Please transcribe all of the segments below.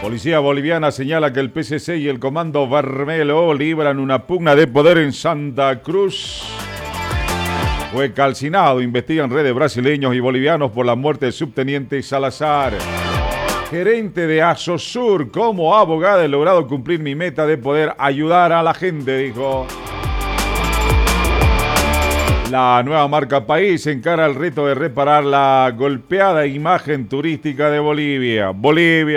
Policía boliviana señala que el PCC y el Comando Vermelho libran una pugna de poder en Santa Cruz. Fue calcinado. Investigan redes brasileños y bolivianos por la muerte del subteniente Salazar. Gerente de Asosur, como abogada he logrado cumplir mi meta de poder ayudar a la gente, dijo. La nueva marca País encara el reto de reparar la golpeada imagen turística de Bolivia. Bolivia.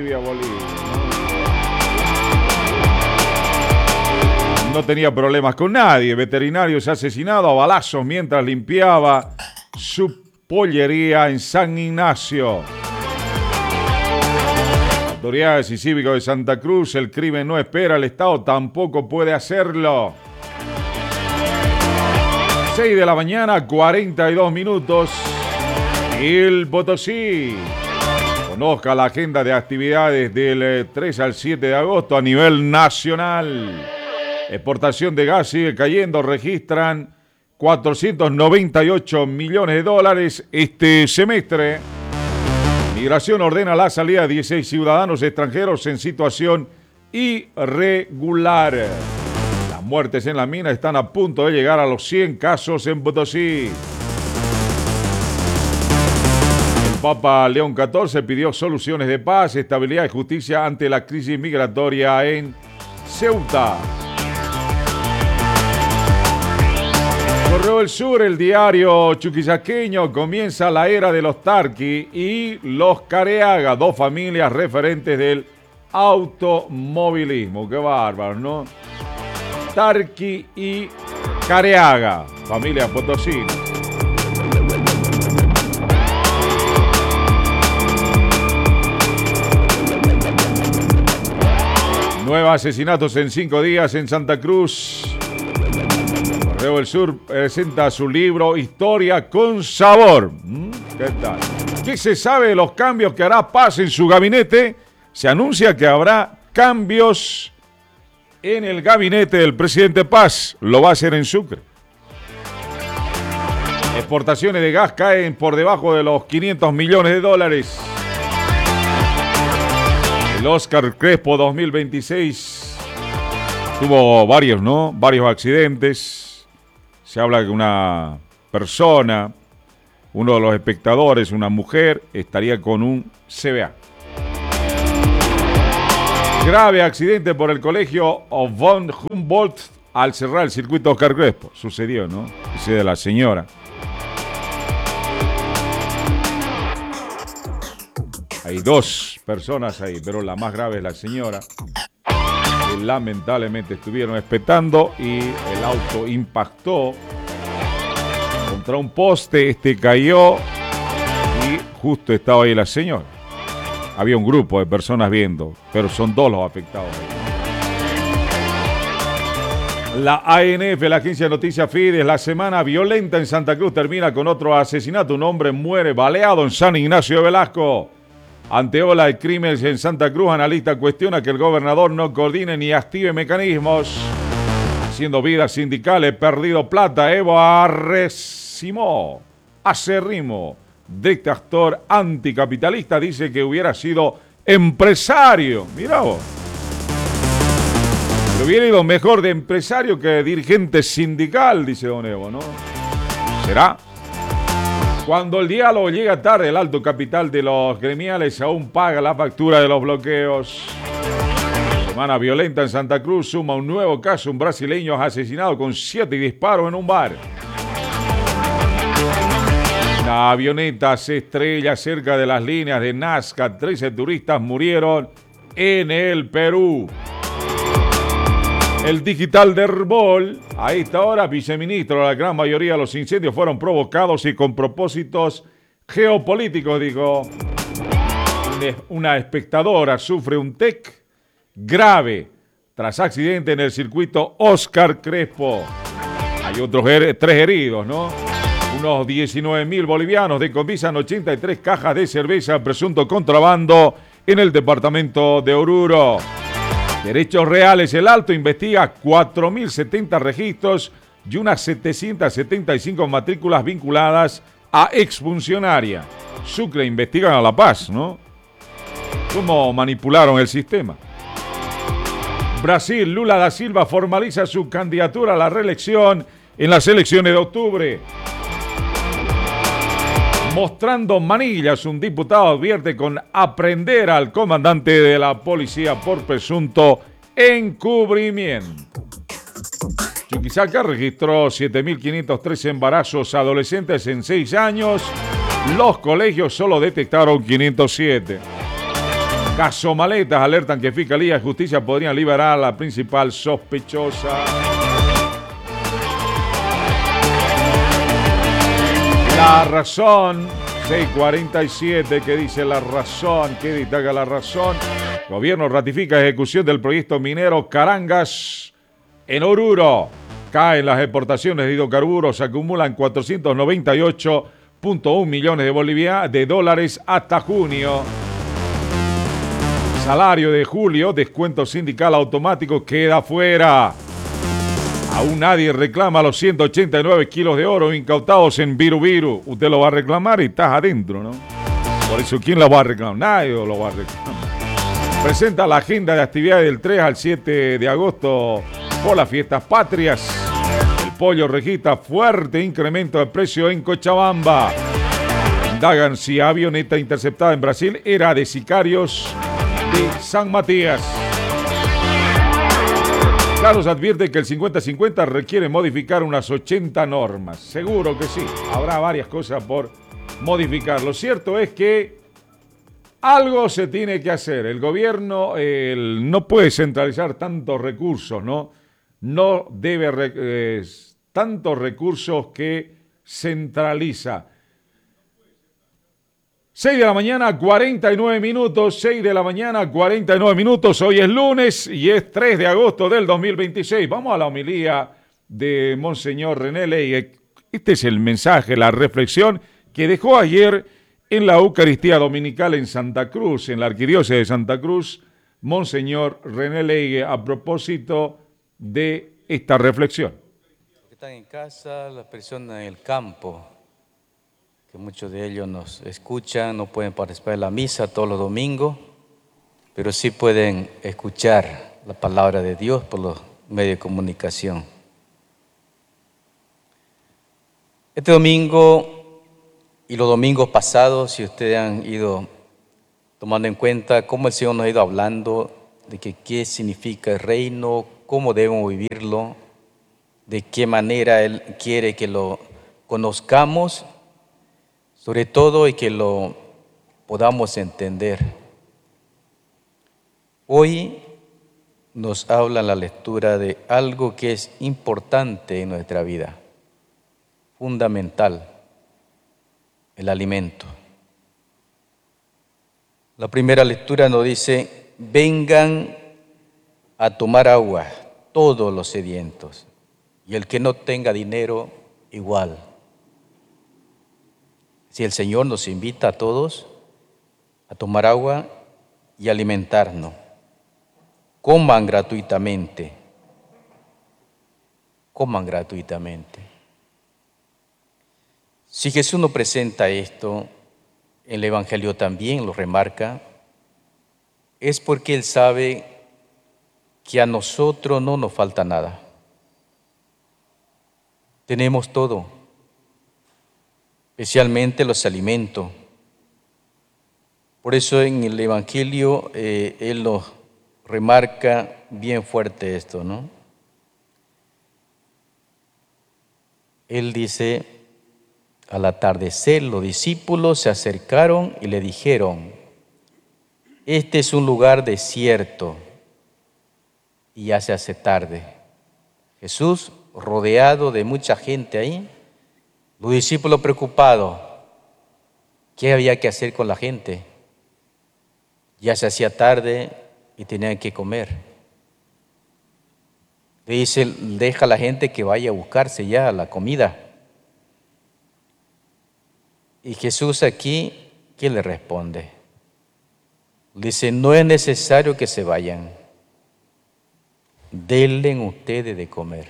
No tenía problemas con nadie. Veterinario se ha asesinado a balazos mientras limpiaba su pollería en San Ignacio. Autoridades y cívicos de Santa Cruz, el crimen no espera, el Estado tampoco puede hacerlo. 6 de la mañana, 42 minutos. El Potosí. Conozca la agenda de actividades del 3 al 7 de agosto a nivel nacional. Exportación de gas sigue cayendo, registran 498 millones de dólares este semestre. Migración ordena la salida de 16 ciudadanos extranjeros en situación irregular. Las muertes en la mina están a punto de llegar a los 100 casos en Potosí. El Papa León XIV pidió soluciones de paz, estabilidad y justicia ante la crisis migratoria en Ceuta. Correo del Sur, el diario chuquisaqueño, comienza la era de los Tarqui y los Careaga, dos familias referentes del automovilismo. Qué bárbaro, ¿no? Tarqui y Careaga, familia potosina. Nuevos asesinatos en 5 días en Santa Cruz. Correo del Sur presenta su libro Historia con Sabor. ¿Qué tal? ¿Qué se sabe de los cambios que hará Paz en su gabinete? Se anuncia que habrá cambios en el gabinete del presidente Paz. Lo va a hacer en Sucre. Exportaciones de gas caen por debajo de los 500 millones de dólares. El Oscar Crespo 2026 tuvo varios, ¿no? Varios accidentes. Se habla que una persona, uno de los espectadores, una mujer, estaría con un CBA. Grave accidente por el colegio von Humboldt al cerrar el circuito Oscar Crespo. Sucedió, ¿no? Dice de la señora. Hay 2 personas ahí, pero la más grave es la señora. Que lamentablemente estuvieron espetando y el auto impactó contra un poste, cayó y justo estaba ahí la señora. Había un grupo de personas viendo, pero son 2 los afectados. La ANF, la agencia de noticias Fides, la semana violenta en Santa Cruz termina con otro asesinato. Un hombre muere baleado en San Ignacio de Velasco. Ante ola de crímenes en Santa Cruz, analista cuestiona que el gobernador no coordine ni active mecanismos. Haciendo vidas sindicales, perdido plata. Evo acérrimo detractor anticapitalista, dice que hubiera sido empresario. Mirá vos. Le hubiera ido mejor de empresario que de dirigente sindical, dice don Evo, ¿no? ¿Será? Cuando el diálogo llega tarde, el alto capital de los gremiales aún paga la factura de los bloqueos. Semana violenta en Santa Cruz suma un nuevo caso. Un brasileño asesinado con 7 disparos en un bar. Una avioneta se estrella cerca de las líneas de Nazca. 13 turistas murieron en el Perú. El digital de Herbol, a esta hora, viceministro, la gran mayoría de los incendios fueron provocados y con propósitos geopolíticos, dijo. Una espectadora sufre un TEC grave tras accidente en el circuito Oscar Crespo. Hay otros 3 heridos, ¿no? Unos 19.000 bolivianos decomisan 83 cajas de cerveza, presunto contrabando en el departamento de Oruro. Derechos Reales, el Alto investiga 4.070 registros y unas 775 matrículas vinculadas a exfuncionaria. Sucre investigan a La Paz, ¿no? cómo manipularon el sistema. Brasil, Lula da Silva formaliza su candidatura a la reelección en las elecciones de octubre. Mostrando manillas, un diputado advierte con aprender al comandante de la policía por presunto encubrimiento. Chuquisaca registró 7.513 embarazos adolescentes en 6 años. Los colegios solo detectaron 507. Caso Maletas, alertan que Fiscalía y Justicia podrían liberar a la principal sospechosa. La Razón, 647, ¿qué dice La Razón? ¿Qué destaca La Razón? Gobierno ratifica ejecución del proyecto minero Carangas en Oruro. Caen las exportaciones de hidrocarburos, se acumulan 498.1 millones de dólares hasta junio. Salario de julio, descuento sindical automático queda fuera. Aún nadie reclama los 189 kilos de oro incautados en Viru Viru. Usted lo va a reclamar y estás adentro, ¿no? Por eso, ¿quién lo va a reclamar? Nadie lo va a reclamar. Presenta la agenda de actividades del 3 al 7 de agosto por las fiestas patrias. El pollo registra fuerte incremento de precio en Cochabamba. Indagan si avioneta interceptada en Brasil era de sicarios de San Matías. Carlos advierte que el 50-50 requiere modificar unas 80 normas. Seguro que sí, habrá varias cosas por modificar. Lo cierto es que algo se tiene que hacer. El gobierno no puede centralizar tantos recursos, ¿no? No debe tantos recursos que centraliza. 6 de la mañana, 49 minutos. 6 de la mañana, 49 minutos. Hoy es lunes y es 3 de agosto del 2026. Vamos a la homilía de Monseñor René Leigue. Este es el mensaje, la reflexión que dejó ayer en la Eucaristía Dominical en Santa Cruz, en la Arquidiócesis de Santa Cruz, Monseñor René Leigue, a propósito de esta reflexión. Los que están en casa, las personas en el campo, que muchos de ellos nos escuchan, no pueden participar en la misa todos los domingos, pero sí pueden escuchar la palabra de Dios por los medios de comunicación. Este domingo y los domingos pasados, si ustedes han ido tomando en cuenta cómo el Señor nos ha ido hablando de que qué significa el reino, cómo debemos vivirlo, de qué manera Él quiere que lo conozcamos, sobre todo y que lo podamos entender. Hoy nos habla la lectura de algo que es importante en nuestra vida, fundamental, el alimento. La primera lectura nos dice: vengan a tomar agua todos los sedientos, y el que no tenga dinero, igual. Si el Señor nos invita a todos a tomar agua y alimentarnos, coman gratuitamente. Coman gratuitamente. Si Jesús nos presenta esto, el Evangelio también lo remarca, es porque Él sabe que a nosotros no nos falta nada. Tenemos todo, especialmente los alimentos. Por eso en el Evangelio Él nos remarca bien fuerte esto, ¿no? Él dice: al atardecer los discípulos se acercaron y le dijeron: este es un lugar desierto y ya se hace tarde. Jesús, rodeado de mucha gente ahí, los discípulos preocupados, ¿qué había que hacer con la gente? Ya se hacía tarde y tenían que comer. Le dice: deja a la gente que vaya a buscarse ya la comida. Y Jesús aquí, ¿qué le responde? Dice: no es necesario que se vayan, denle ustedes de comer.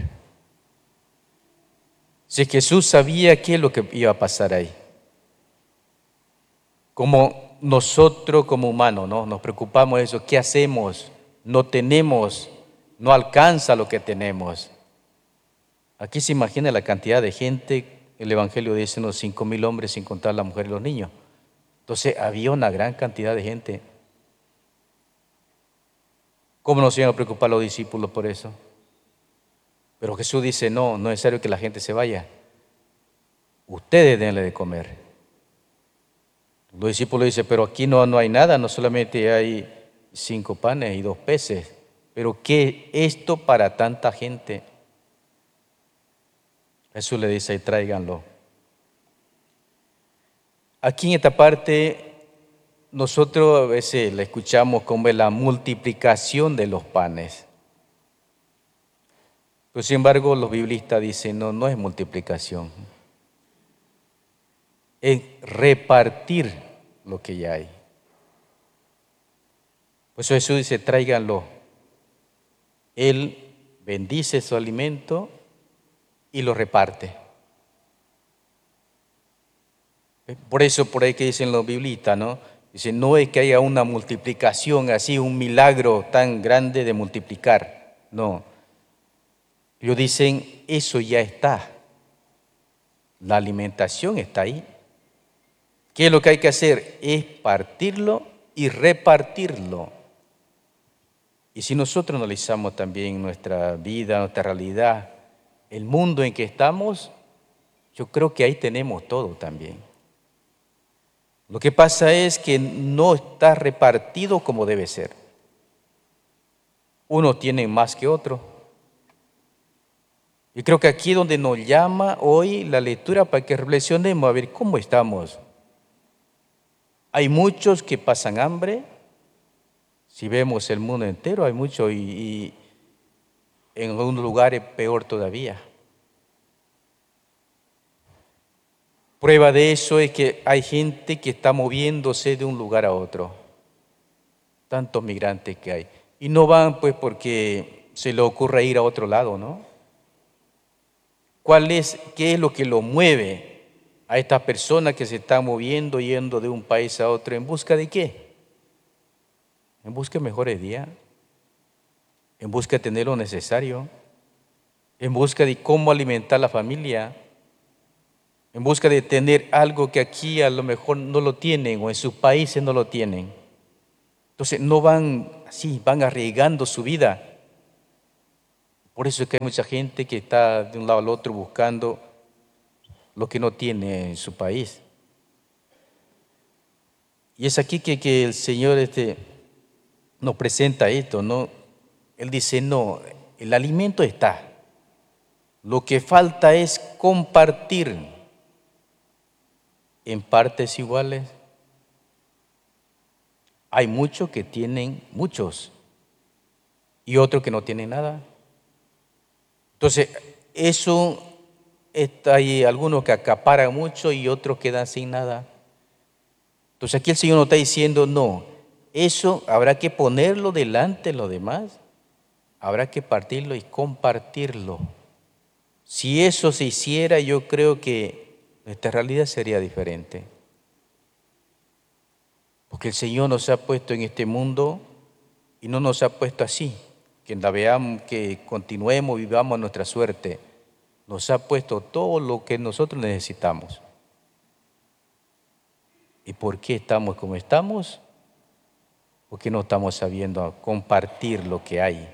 Si Jesús sabía qué es lo que iba a pasar ahí. Como nosotros como humanos, ¿no? Nos preocupamos de eso. ¿Qué hacemos? No tenemos, no alcanza lo que tenemos. Aquí se imagina la cantidad de gente. El Evangelio dice unos 5,000 hombres sin contar las mujeres y los niños. Entonces había una gran cantidad de gente. ¿Cómo no se iban a preocupar los discípulos por eso? Pero Jesús dice, no es necesario que la gente se vaya. Ustedes denle de comer. Los discípulos dicen, pero aquí no hay nada, no solamente hay 5 panes y 2 peces. Pero ¿qué esto para tanta gente? Jesús le dice, tráiganlo. Aquí en esta parte, nosotros a veces la escuchamos como la multiplicación de los panes. Pero sin embargo, los biblistas dicen, no es multiplicación. Es repartir lo que ya hay. Por eso Jesús dice, tráiganlo. Él bendice su alimento y lo reparte. Por eso, por ahí que dicen los biblistas, ¿no? Dicen, no es que haya una multiplicación así, un milagro tan grande de multiplicar. No. Ellos dicen, eso ya está. La alimentación está ahí. ¿Qué es lo que hay que hacer? Es partirlo y repartirlo. Y si nosotros analizamos también nuestra vida, nuestra realidad, el mundo en que estamos, yo creo que ahí tenemos todo también. Lo que pasa es que no está repartido como debe ser. Unos tienen más que otros. Y creo que aquí es donde nos llama hoy la lectura para que reflexionemos a ver cómo estamos. Hay muchos que pasan hambre. Si vemos el mundo entero, hay mucho y en algunos lugares peor todavía. Prueba de eso es que hay gente que está moviéndose de un lugar a otro. Tantos migrantes que hay. Y no van pues porque se les ocurre ir a otro lado, ¿no? ¿Qué es lo que lo mueve a estas personas que se están moviendo, yendo de un país a otro? ¿En busca de qué? En busca de mejores días. En busca de tener lo necesario. En busca de cómo alimentar la familia. En busca de tener algo que aquí a lo mejor no lo tienen o en sus países no lo tienen. Entonces no van así, van arriesgando su vida. Por eso es que hay mucha gente que está de un lado al otro buscando lo que no tiene en su país. Y es aquí que el Señor nos presenta esto, ¿no? Él dice, no, el alimento está. Lo que falta es compartir en partes iguales. Hay muchos que tienen muchos y otros que no tienen nada. Entonces, hay algunos que acaparan mucho y otros quedan sin nada. Entonces aquí el Señor nos está diciendo, no, eso habrá que ponerlo delante de los demás, habrá que partirlo y compartirlo. Si eso se hiciera, yo creo que nuestra realidad sería diferente. Porque el Señor nos ha puesto en este mundo y no nos ha puesto así, que la veamos, que continuemos, vivamos nuestra suerte. Nos ha puesto todo lo que nosotros necesitamos. ¿Y por qué estamos como estamos? Porque no estamos sabiendo compartir lo que hay.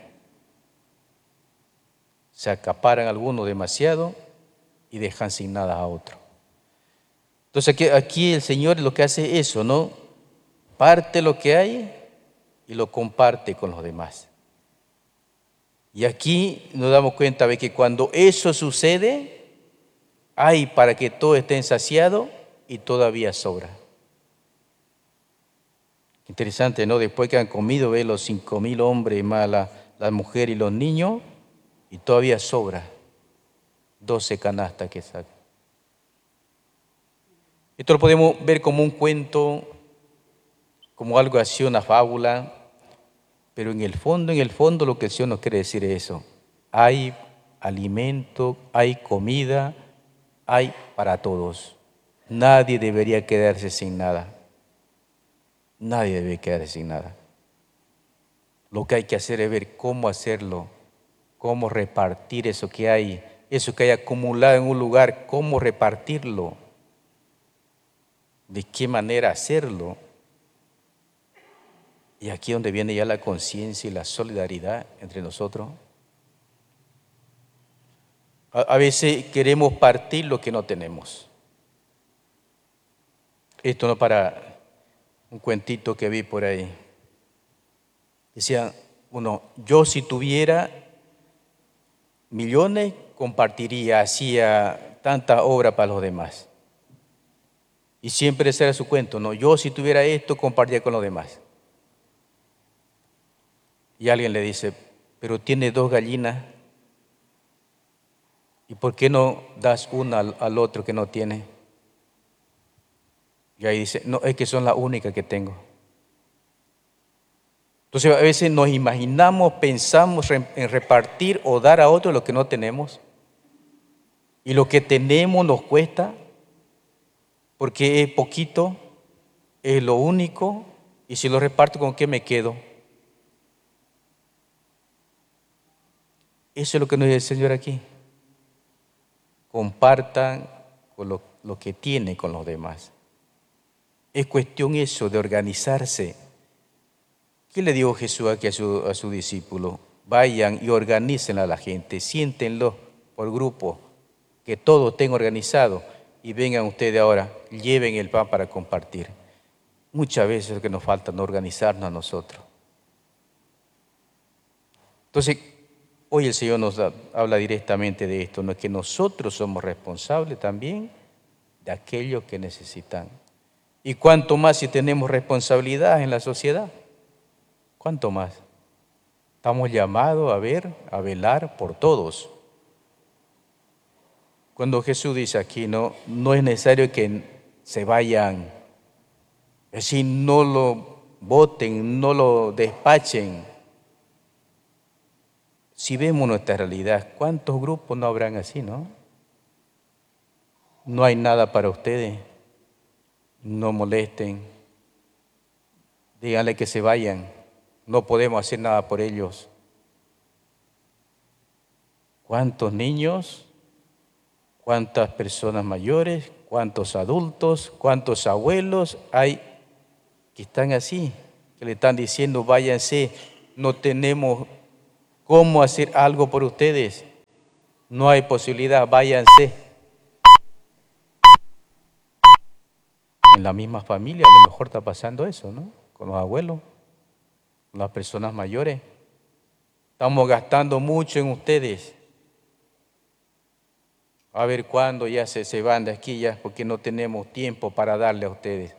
Se acaparan algunos demasiado y dejan sin nada a otro. Entonces aquí el Señor lo que hace es eso, ¿no? Parte lo que hay y lo comparte con los demás. Y aquí nos damos cuenta de que cuando eso sucede, hay para que todos estén saciados y todavía sobra. Interesante, ¿no? Después que han comido, ve los 5,000 hombres más las mujeres y los niños, y todavía sobra 12 canastas que sacan. Esto lo podemos ver como un cuento, como algo así, una fábula, pero en el fondo lo que el Señor nos quiere decir es eso. Hay alimento, hay comida, hay para todos. Nadie debería quedarse sin nada. nadie debe quedar sin nada. Lo que hay que hacer es ver cómo hacerlo, cómo repartir eso que hay acumulado en un lugar, cómo repartirlo, de qué manera hacerlo. Y aquí es donde viene ya la conciencia y la solidaridad entre nosotros. A veces queremos partir lo que no tenemos. Esto no para un cuentito que vi por ahí. Decía uno, yo si tuviera millones, compartiría, hacía tanta obra para los demás. Y siempre ese era su cuento, ¿no? Yo si tuviera esto, compartiría con los demás. Y alguien le dice, pero tiene 2 gallinas, ¿y por qué no das una al otro que no tiene? Y ahí dice, no, es que son las únicas que tengo. Entonces a veces nos imaginamos, pensamos en repartir o dar a otro lo que no tenemos. Y lo que tenemos nos cuesta, porque es poquito, es lo único, y si lo reparto, ¿con qué me quedo? Eso es lo que nos dice el Señor aquí. Compartan con lo que tienen con los demás. Es cuestión eso de organizarse. ¿Qué le dijo Jesús aquí a su discípulo? Vayan y organicen a la gente, siéntenlo por grupo, que todo estén organizado y vengan ustedes ahora, lleven el pan para compartir. Muchas veces lo que nos falta es organizarnos a nosotros. Entonces, hoy el Señor nos habla directamente de esto, ¿no? Que nosotros somos responsables también de aquellos que necesitan. Y cuánto más si tenemos responsabilidad en la sociedad, cuánto más. Estamos llamados a velar por todos. Cuando Jesús dice aquí, no es necesario que se vayan, es decir, no lo boten, no lo despachen. Si vemos nuestra realidad, ¿cuántos grupos no habrán así, no? No hay nada para ustedes, no molesten, díganle que se vayan, no podemos hacer nada por ellos. ¿Cuántos niños, cuántas personas mayores, cuántos adultos, cuántos abuelos hay que están así, que le están diciendo váyanse, no tenemos cómo hacer algo por ustedes, no hay posibilidad, váyanse? En la misma familia a lo mejor está pasando eso, ¿no? Con los abuelos, con las personas mayores. Estamos gastando mucho en ustedes. A ver cuándo ya se van de aquí ya, porque no tenemos tiempo para darle a ustedes.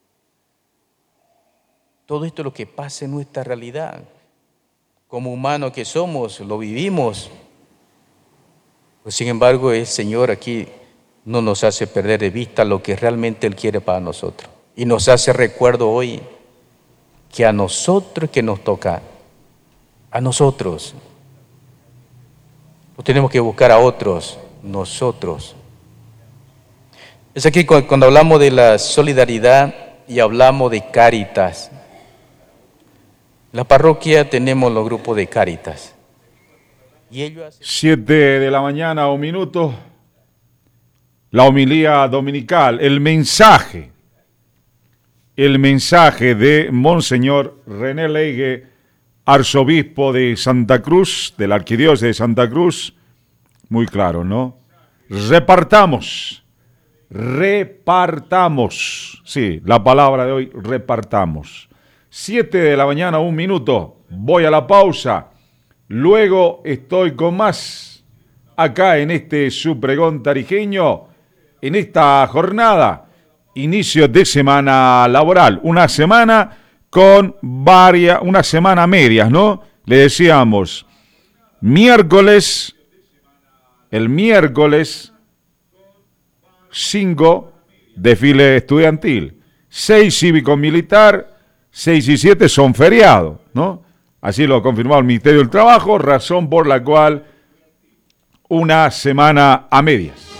Todo esto es lo que pasa en nuestra realidad. Como humanos que somos, lo vivimos. Pues, sin embargo, el Señor aquí no nos hace perder de vista lo que realmente Él quiere para nosotros. Y nos hace recuerdo hoy que a nosotros que nos toca, a nosotros. No tenemos que buscar a otros, nosotros. Es aquí cuando hablamos de la solidaridad y hablamos de Cáritas. En la parroquia tenemos los grupos de Cáritas. Y ellos hacen... 7 de la mañana, 1 minuto. La homilía dominical, el mensaje de Monseñor René Leigue, arzobispo de Santa Cruz, de la arquidiócesis de Santa Cruz, muy claro, ¿no? Repartamos, sí, la palabra de hoy, repartamos. 7 de la mañana, 1 minuto, voy a la pausa, luego estoy con más, acá en este su pregón tarijeño, en esta jornada, inicio de semana laboral, una semana con una semana medias, ¿no? Le decíamos, el miércoles 5, desfile estudiantil, 6 cívico-militar, 6 y 7 son feriados, ¿no? Así lo ha confirmado el Ministerio del Trabajo, razón por la cual una semana a medias.